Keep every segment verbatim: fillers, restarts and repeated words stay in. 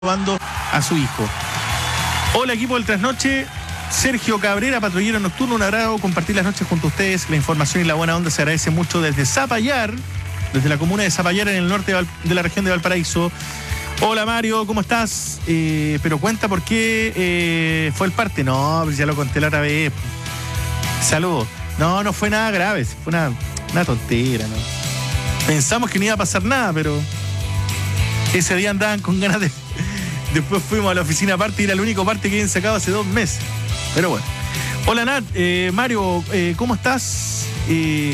robando a su hijo. Hola, equipo del Trasnoche. Sergio Cabrera, patrullero nocturno, un agrado compartir las noches junto a ustedes. La información y la buena onda se agradece mucho desde Zapallar, desde la comuna de Zapallar en el norte de, Val- de la región de Valparaíso. Hola Mario, ¿cómo estás? Eh, pero cuenta por qué eh, fue el parte. No, ya lo conté la otra vez. Saludos. No, no fue nada grave, fue una, una tontera, ¿no? Pensamos que no iba a pasar nada, pero ese día andaban con ganas de... Después fuimos a la oficina aparte y era el único parte que habían sacado hace dos meses. Pero bueno. Hola Nat, eh, Mario, eh, ¿cómo estás? Eh,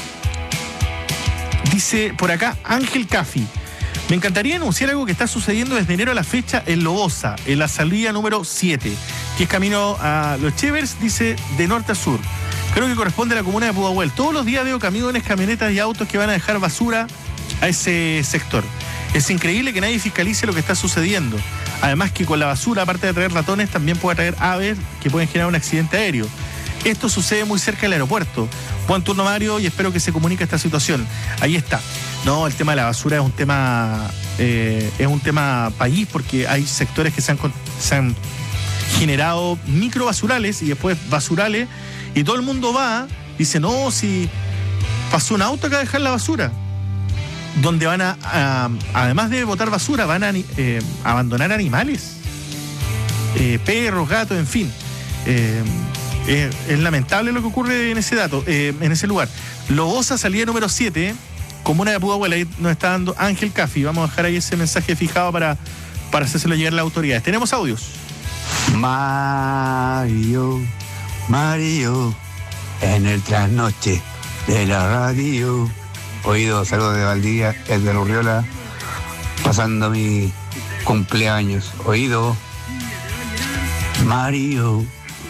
dice por acá Ángel Cafi. Me encantaría anunciar algo que está sucediendo desde enero a la fecha en Lobosa, en la salida número siete, que es camino a Los Chevers, dice, de norte a sur. Creo que corresponde a la comuna de Pudahuel. Todos los días veo camiones, camionetas y autos que van a dejar basura a ese sector. Es increíble que nadie fiscalice lo que está sucediendo. Además que con la basura, aparte de traer ratones, también puede traer aves que pueden generar un accidente aéreo. Esto sucede muy cerca del aeropuerto. Buen turno, Mario, y espero que se comunique esta situación. Ahí está. No, el tema de la basura es un tema eh, es un tema país, porque hay sectores que se han, se han generado microbasurales y después basurales, y todo el mundo va y dice, no, si pasó un auto acá a dejar la basura. Donde van a, a, además de botar basura, van a eh, abandonar animales, eh, perros, gatos, en fin. Eh, eh, es lamentable lo que ocurre en ese dato, eh, en ese lugar. Lobosa, salida número siete, comuna de Pudahuel, ahí nos está dando Ángel Cafi. Vamos a dejar ahí ese mensaje fijado para, para hacérselo llegar a las autoridades. Tenemos audios. Mario, Mario, en el trasnoche de la radio. Oído, saludos de Valdivia, es de Urriola, pasando mi cumpleaños. Oído, Mario.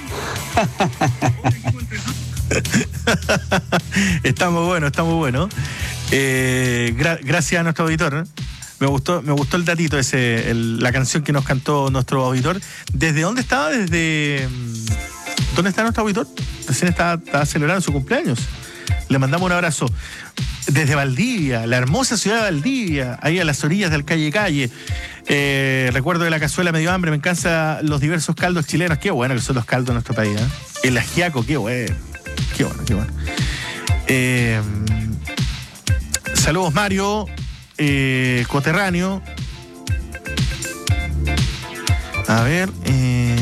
Está muy bueno, está muy bueno. Eh, gra- gracias a nuestro auditor. ¿eh? Me gustó, me gustó el datito ese, el, la canción que nos cantó nuestro auditor. ¿Desde dónde estaba? Desde ¿dónde está nuestro auditor? Recién estaba, estaba celebrando su cumpleaños. Le mandamos un abrazo. Desde Valdivia, la hermosa ciudad de Valdivia, ahí a las orillas del Calle Calle. Eh, recuerdo de la cazuela medio hambre, me encantan los diversos caldos chilenos. Qué bueno que son los caldos de nuestro país, ¿eh? El ajiaco, qué bueno. Qué bueno, qué bueno. Eh, saludos, Mario, eh, coterráneo. A ver, eh,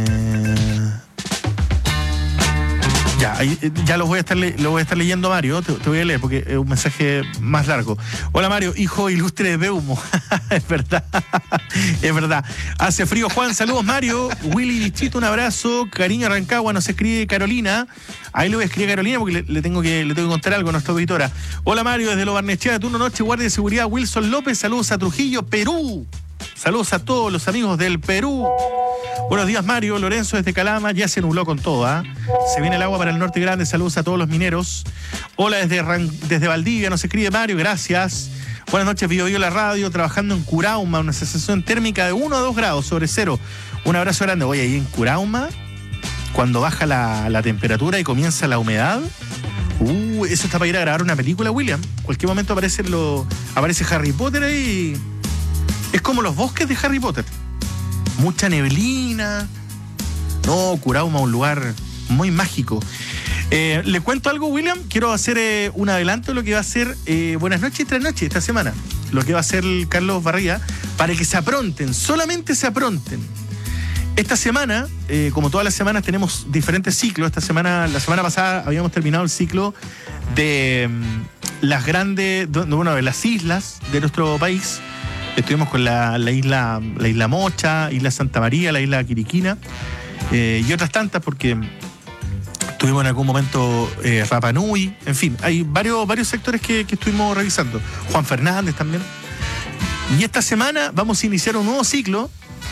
Ya, ahí, ya lo voy a estar le, lo voy a estar leyendo, Mario. Te, te voy a leer porque es un mensaje más largo. Hola, Mario, hijo ilustre de Humo. Es verdad, es verdad. Hace frío, Juan. Saludos, Mario. Willy Bichito, un abrazo. Cariño Rancagua, nos escribe Carolina. Ahí le voy a escribir a Carolina porque le, le, tengo que, le tengo que contar algo a nuestra auditora. Hola, Mario, desde Lo Barnechea, de turno noche, guardia de seguridad Wilson López. Saludos a Trujillo, Perú. Saludos a todos los amigos del Perú. Buenos días, Mario. Lorenzo desde Calama. Ya se nubló con todo, ¿ah? ¿eh? Se viene el agua para el norte grande. Saludos a todos los mineros. Hola desde, Ran- desde Valdivia. Nos escribe Mario. Gracias. Buenas noches, Bio Bio la radio. Trabajando en Curauma. Una sensación térmica de uno a dos grados sobre cero. Un abrazo grande. Oye, ahí en Curauma, cuando baja la, la temperatura y comienza la humedad, uh, eso está para ir a grabar una película, William. En cualquier momento aparece, lo, aparece Harry Potter ahí. Es como los bosques de Harry Potter. Mucha neblina. No, Curauma, un lugar muy mágico. Eh, ¿Le cuento algo, William? Quiero hacer eh, un adelanto de lo que va a ser eh, Buenas noches y Tras noches esta semana. Lo que va a hacer el Carlos Barriga, para que se apronten, solamente se apronten. Esta semana, eh, como todas las semanas, tenemos diferentes ciclos. Esta semana, la semana pasada habíamos terminado el ciclo de um, las grandes, de, bueno, de las islas de nuestro país. Estuvimos con la, la isla la isla Mocha, Isla Santa María, la isla Quiriquina, eh, y otras tantas, porque tuvimos en algún momento eh, Rapa Nui, en fin, hay varios, varios sectores que, que estuvimos revisando. Juan Fernández también. Y esta semana vamos a iniciar un nuevo ciclo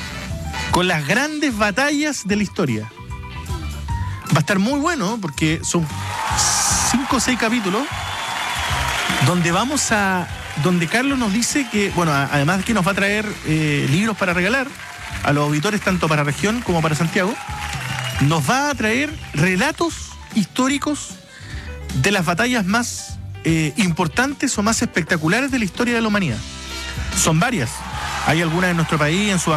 con las grandes batallas de la historia. Va a estar muy bueno porque son cinco o seis capítulos donde vamos a... donde Carlos nos dice que, bueno, además de que nos va a traer eh, libros para regalar a los auditores, tanto para región como para Santiago, nos va a traer relatos históricos de las batallas más eh, importantes o más espectaculares de la historia de la humanidad. Son varias. ¿Hay alguna en nuestro país, en Sudamérica?